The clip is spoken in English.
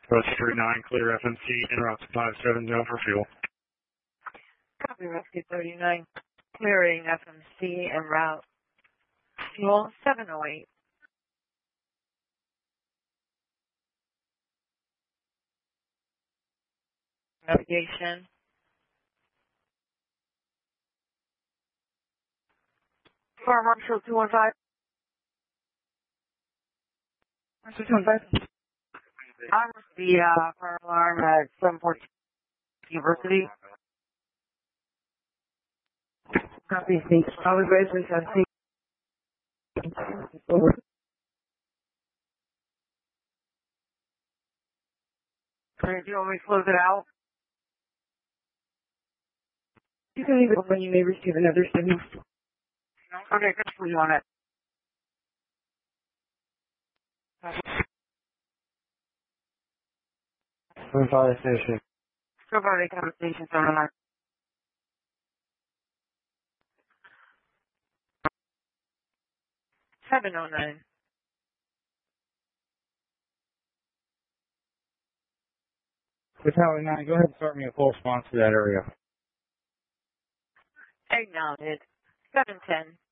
Bus 39, clear FMC, en route to 57 zone for fuel. Copy, Rescue 39. Clearing FMC en route. Fuel 708. Navigation. Fire Marshal 215. Marshal 215. I was the fire alarm at 714 University. Copy, thanks. I was basically saying, over. Do you want me to close it out? You can leave it open. You may receive another signal. Okay, good for you on it. Fire station. Go by the conversation, 709. Battalion 9, go ahead and start me a full response to that area. Acknowledged. 710.